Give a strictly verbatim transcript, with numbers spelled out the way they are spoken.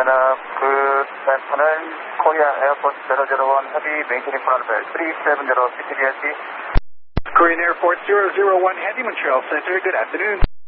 uh, good afternoon, Korea Airport zero zero one Heavy, maintaining Flight Level three seven zero, P T D S. Korean Air Force zero zero one Heavy, Montreal Center, good afternoon.